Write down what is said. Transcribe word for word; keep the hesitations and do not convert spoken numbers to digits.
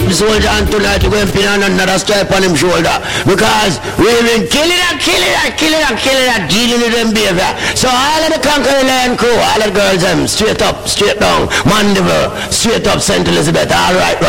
the soldier, and tonight we're going to pin on another stripe on him shoulder. Because we've been killing that, killing that, killing that, killing that, dealing with them behavior. So all of the Conquering Lion crew, all of the girls, them straight up, straight down, Mandeville, straight up Saint Elizabeth, all right,